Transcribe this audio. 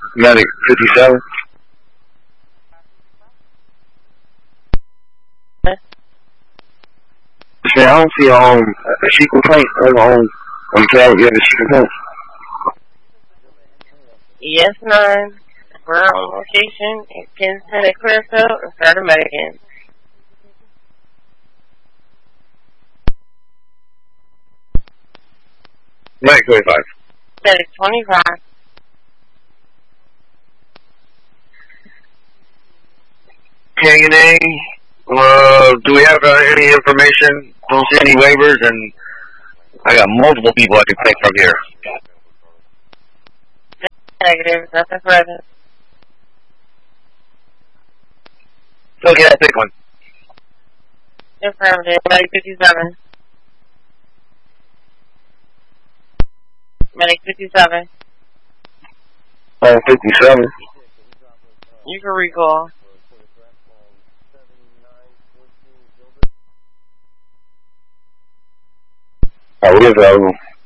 Medic 57. I don't see a she complaint on tab. Yeah, she complaint. Yes, 9. We're on location. It can send a clear code and start a medic in. Medic 25. Medic 25. Canyon A, do we have any information? Don't see any waivers, and I got multiple people I can take from here. Negative, nothing present. Okay, I'll take one. Affirmative, Medic 57. Medic 57. 57. You can recall. Alright, what is that?